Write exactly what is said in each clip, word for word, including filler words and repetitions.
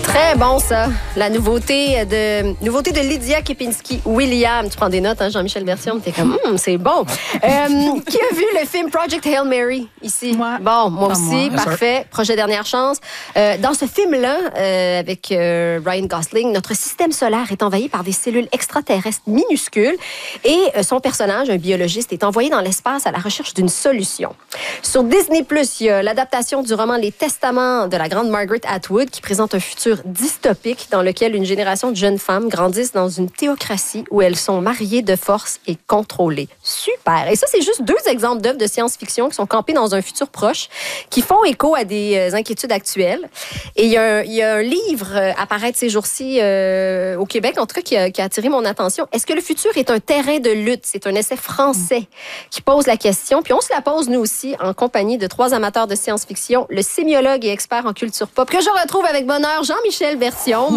Très bon, ça. La nouveauté de nouveauté de Lydia Kepinski-Williams. Tu prends des notes, hein, Jean-Michel Bertium? T'es comme, hum, c'est bon. Euh, qui a vu le film Project Hail Mary ici? Moi. Bon, moi Pas aussi. Moi. Parfait. Projet Dernière Chance. Euh, dans ce film-là, euh, avec euh, Ryan Gosling, notre système solaire est envahi par des cellules extraterrestres minuscules et euh, son personnage, un biologiste, est envoyé dans l'espace à la recherche d'une solution. Sur Disney plus, il y a l'adaptation du roman Les Testaments de la grande Margaret Atwood qui présente un futur dystopique dans lequel une génération de jeunes femmes grandissent dans une théocratie où elles sont mariées de force et contrôlées. Super! Et ça, c'est juste deux exemples d'œuvres de science-fiction qui sont campées dans un futur proche, qui font écho à des euh, inquiétudes actuelles. Et il y, il y a un livre euh, à paraître ces jours-ci euh, au Québec, en tout cas, qui a, qui a attiré mon attention. Est-ce que le futur est un terrain de lutte? C'est un essai français qui pose la question. Puis on se la pose, nous aussi, en compagnie de trois amateurs de science-fiction, le sémiologue et expert en culture pop, que je retrouve avec bonheur, Jean-Michel Bertium,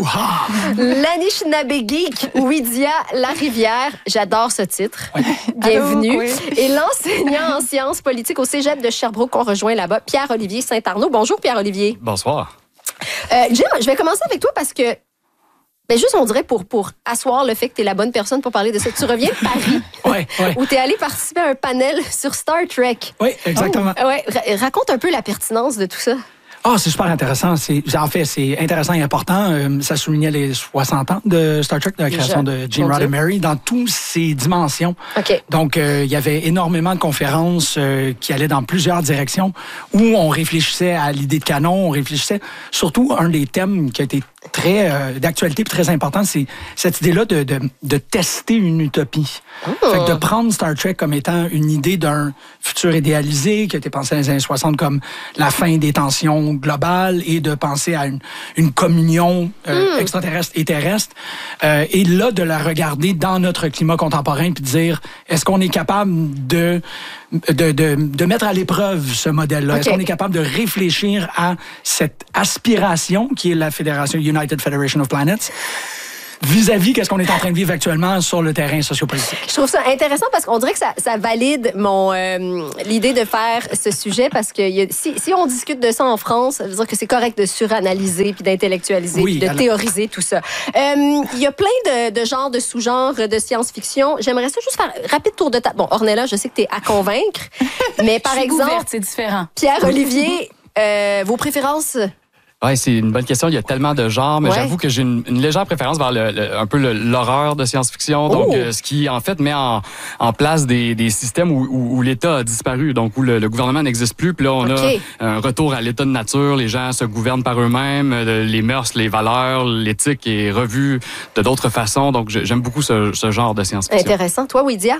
l'Anishinaabe geek, Widia Larivière. J'adore ce titre. Oui. Bienvenue. Allô, oui. Et l'enseignant en sciences politiques au cégep de Sherbrooke qu'on rejoint là-bas, Pierre-Olivier Saint-Arnaud. Bonjour, Pierre-Olivier. Bonsoir. Euh, Jim, je vais commencer avec toi parce que ben juste, on dirait, pour, pour asseoir le fait que tu es la bonne personne pour parler de ça. Tu reviens de Paris, ouais, ouais. où tu es allé participer à un panel sur Star Trek. Oui, exactement. Oh, ouais. Raconte un peu la pertinence de tout ça. Ah, oh, c'est super intéressant. C'est, en fait, c'est intéressant et important. Euh, ça soulignait les soixante ans de Star Trek, de la création de Gene Roddenberry, dans toutes ses dimensions. Okay. Donc, euh, il y avait énormément de conférences euh, qui allaient dans plusieurs directions, où on réfléchissait à l'idée de canon, on réfléchissait surtout un des thèmes qui a été très euh, d'actualité et très important, c'est cette idée-là de, de, de tester une utopie. Oh. Fait que de prendre Star Trek comme étant une idée d'un futur idéalisé qui a été pensé dans les années soixante comme la fin des tensions globales et de penser à une, une communion euh, mm. extraterrestre et terrestre. Euh, et là, de la regarder dans notre climat contemporain puis de dire, est-ce qu'on est capable de De, de, de mettre à l'épreuve ce modèle-là. Okay. Est-ce qu'on est capable de réfléchir à cette aspiration qui est la Fédération United Federation of Planets vis-à-vis qu'est-ce qu'on est en train de vivre actuellement sur le terrain sociopolitique? Je trouve ça intéressant parce qu'on dirait que ça, ça valide mon euh, l'idée de faire ce sujet parce que y a, si, si on discute de ça en France, ça veut dire que c'est correct de suranalyser puis d'intellectualiser oui, puis de alors... théoriser tout ça. Il euh, y a plein de, de genres, de sous-genres de science-fiction. J'aimerais ça juste faire un rapide tour de table. Bon, Ornella, je sais que tu es à convaincre, mais par exemple... Ouverte, c'est différent. Pierre-Olivier, euh, vos préférences... Oui, c'est une bonne question. Il y a tellement de genres, mais ouais. j'avoue que j'ai une, une légère préférence vers le, le, un peu le, l'horreur de science-fiction. Donc, oh. euh, ce qui, en fait, met en, en place des, des systèmes où, où, où l'État a disparu, donc où le, le gouvernement n'existe plus. Puis là, on okay. a un retour à l'état de nature. Les gens se gouvernent par eux-mêmes. Les mœurs, les valeurs, l'éthique est revue de d'autres façons. Donc, j'aime beaucoup ce, ce genre de science-fiction. Intéressant. Toi, Widia?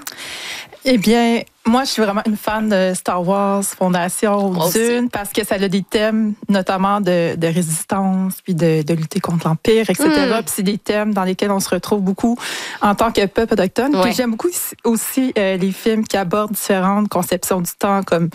Eh bien, moi, je suis vraiment une fan de Star Wars, Fondation, Dune, parce que ça a des thèmes, notamment de, de résistance, puis de, de lutter contre l'Empire, et cetera. Mm. Puis c'est des thèmes dans lesquels on se retrouve beaucoup en tant que peuple autochtone. Ouais. Puis j'aime beaucoup aussi euh, les films qui abordent différentes conceptions du temps, comme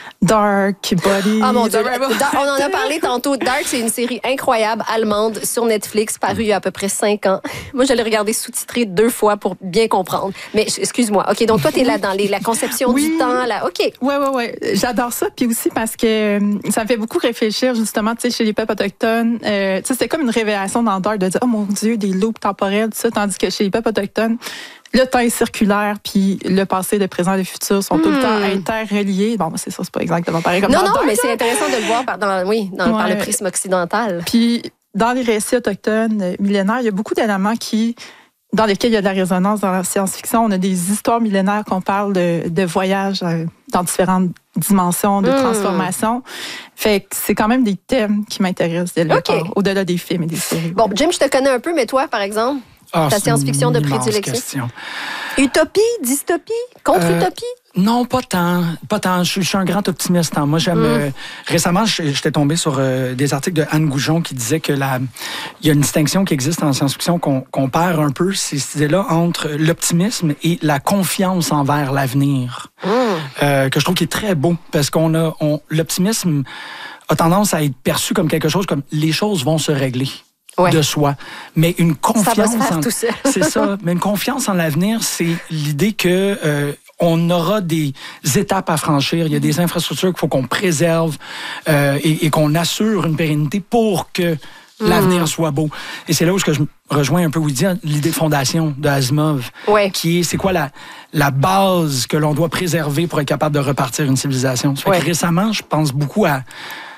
Dark, Body. Ah mon Dieu, on en a parlé tantôt. Dark, c'est une série incroyable, allemande, sur Netflix, parue il y a à peu près cinq ans. Moi, je l'ai regardé sous-titré deux fois pour bien comprendre. Mais excuse-moi. OK, donc toi, t'es là dans les, la conception oui. du temps. Là. OK. Oui, oui, oui. J'adore ça. Puis aussi parce que ça me fait beaucoup réfléchir, justement, tu sais, chez les peuples autochtones. Euh, tu sais, c'est comme une révélation dans Dark de dire, oh mon Dieu, des loops temporels, tout ça. Tandis que chez les peuples autochtones, le temps est circulaire, puis le passé, le présent et le futur sont mmh. tout le temps interreliés. Bon, c'est ça, c'est pas exactement pareil comme non, dans Non, non, Dark, mais c'est intéressant de le voir par, dans, oui, dans, ouais. par le prisme occidental. Puis, dans les récits autochtones millénaires, il y a beaucoup d'éléments qui, dans lesquels il y a de la résonance dans la science-fiction. On a des histoires millénaires qu'on parle de, de voyages dans différentes dimensions, de mmh. transformation. Fait que c'est quand même des thèmes qui m'intéressent dès le okay. départ, au-delà des films et des séries. Bon, Jim, je te connais un peu, mais toi, par exemple? Ah, ta science-fiction de prédilection. Utopie, dystopie, contre-utopie? Euh, non, pas tant. Pas tant. Je, je suis un grand optimiste. Hein. Moi, j'aime. Mm. Euh, récemment, j'étais tombé sur euh, des articles de Anne Goujon qui disaient que la, il y a une distinction qui existe en science-fiction qu'on, qu'on perd un peu, c'est cette idée-là entre l'optimisme et la confiance envers l'avenir, mm. euh, que je trouve qui est très beau parce qu'on a, on, l'optimisme a tendance à être perçu comme quelque chose comme les choses vont se régler. Ouais. De soi. Mais une confiance... Ça va se faire en, tout seul. C'est ça. Mais une confiance en l'avenir, c'est l'idée que euh, on aura des étapes à franchir. Il y a des infrastructures qu'il faut qu'on préserve euh, et, et qu'on assure une pérennité pour que l'avenir mmh. soit beau. Et c'est là où je rejoins un peu Woody, l'idée de fondation de Asimov, ouais. qui est, c'est quoi la, la base que l'on doit préserver pour être capable de repartir une civilisation. Ça fait ouais. que récemment, je pense beaucoup à,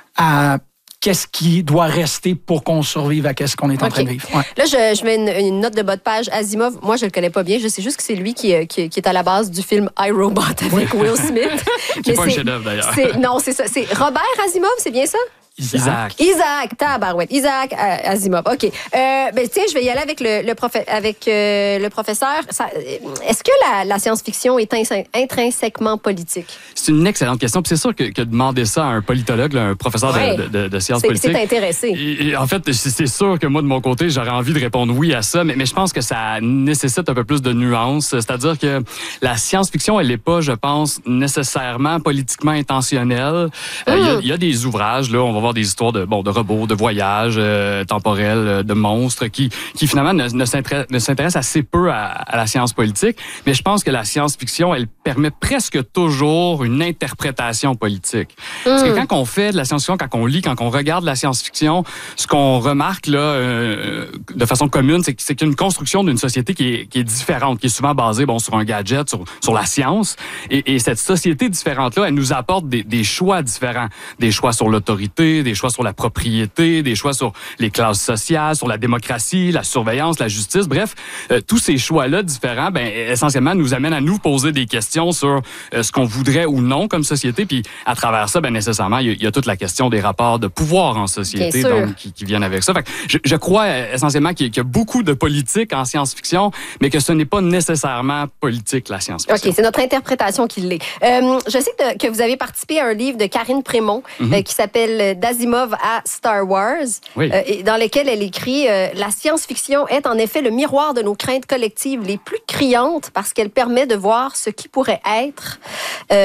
à qu'est-ce qui doit rester pour qu'on survive à qu'est-ce qu'on est en okay. train de vivre. Ouais. Là, je, je mets une, une note de bas de page. Asimov, moi, je le connais pas bien. Je sais juste que c'est lui qui, qui, qui est à la base du film iRobot avec Will Smith. Qui n'est pas un chef-d'œuvre, d'ailleurs. C'est, non, c'est ça. C'est Robert Asimov, c'est bien ça? Isaac. Isaac, tabarouette. Isaac Asimov. OK. Euh, ben, tiens, je vais y aller avec le, le, profe- avec, euh, le professeur. Ça, est-ce que la, la science-fiction est ins- intrinsèquement politique? C'est une excellente question. Puis c'est sûr que, que demander ça à un politologue, là, un professeur ouais. de, de, de sciences c'est, politiques... C'est intéressé. Et, et en fait, c'est sûr que moi, de mon côté, j'aurais envie de répondre oui à ça, mais, mais je pense que ça nécessite un peu plus de nuances. C'est-à-dire que la science-fiction, elle n'est pas, je pense, nécessairement politiquement intentionnelle. Il euh, mm. y, y a des ouvrages, là, on va voir des histoires de, bon, de robots, de voyages euh, temporels, euh, de monstres qui, qui finalement ne, ne, s'intéressent, ne s'intéressent assez peu à, à la science politique. Mais je pense que la science-fiction, elle permet presque toujours une interprétation politique. Mm. Parce que quand on fait de la science-fiction, quand on lit, quand on regarde la science-fiction, ce qu'on remarque là, euh, de façon commune, c'est, c'est qu'il y a une construction d'une société qui est, qui est différente, qui est souvent basée bon, sur un gadget, sur, sur la science. Et, et cette société différente-là, elle nous apporte des, des choix différents. Des choix sur l'autorité, des choix sur la propriété, des choix sur les classes sociales, sur la démocratie, la surveillance, la justice. Bref, euh, tous ces choix-là différents, ben, essentiellement, nous amènent à nous poser des questions sur euh, ce qu'on voudrait ou non comme société. Puis, à travers ça, ben, nécessairement, il y, y a toute la question des rapports de pouvoir en société donc, qui, qui viennent avec ça. Fait que je, je crois euh, essentiellement qu'il y, qu'il y a beaucoup de politique en science-fiction, mais que ce n'est pas nécessairement politique, la science-fiction. OK, c'est notre interprétation qui l'est. Euh, je sais que, que vous avez participé à un livre de Karine Prémont mm-hmm. euh, qui s'appelle D'Asimov à Star Wars, oui. euh, et dans lequel elle écrit euh, « La science-fiction est en effet le miroir de nos craintes collectives les plus criantes parce qu'elle permet de voir ce qui pourrait être. Euh, »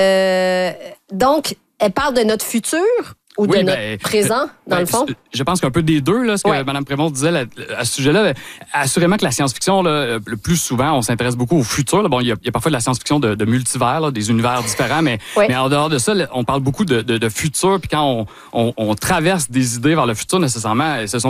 Donc, elle parle de notre futur ou oui, de notre ben, présent, dans ben, le fond? Je pense qu'un peu des deux, là, ce que ouais. Mme Prémont disait là, à ce sujet-là. Ben, assurément que la science-fiction, là, le plus souvent, on s'intéresse beaucoup au futur. Là. Bon, il y, y a parfois de la science-fiction de, de multivers, là, des univers différents, mais, ouais. mais en dehors de ça, là, on parle beaucoup de, de, de futur. Puis quand on, on, on traverse des idées vers le futur, nécessairement, ce sont